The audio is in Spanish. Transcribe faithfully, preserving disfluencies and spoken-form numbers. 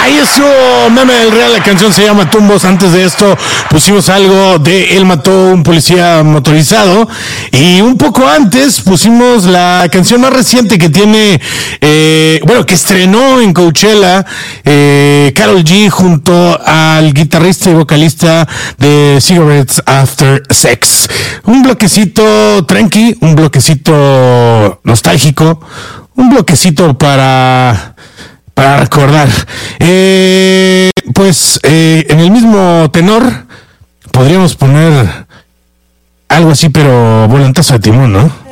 Ahí estuvo Meme del Real, la canción se llama Tumbos. Antes de esto pusimos algo de Él mató a un policía motorizado. Y un poco antes pusimos la canción más reciente que tiene, eh, bueno, que estrenó en Coachella, eh, Karol G junto al guitarrista y vocalista de Cigarettes After Sex. Un bloquecito tranqui, un bloquecito nostálgico, un bloquecito para... Para recordar, eh, pues eh, en el mismo tenor podríamos poner algo así, pero volantazo de timón, ¿no?